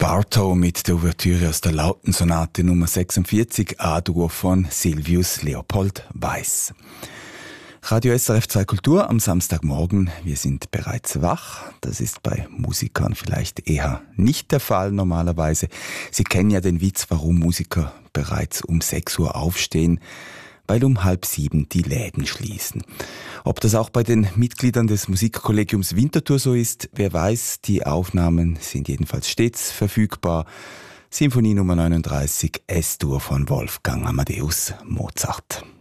Bartow mit der Ouvertüre aus der Lautensonate Nummer 46 A-Dur von Silvius Leopold Weiss. Radio SRF 2 Kultur am Samstagmorgen. Wir sind bereits wach. Das ist bei Musikern vielleicht eher nicht der Fall normalerweise. Sie kennen ja den Witz, warum Musiker bereits um 6 Uhr aufstehen, weil um 6:30 die Läden schließen. Ob das auch bei den Mitgliedern des Musikkollegiums Winterthur so ist, wer weiß. Die Aufnahmen sind jedenfalls stets verfügbar. Symphonie Nummer 39, S-Dur von Wolfgang Amadeus Mozart.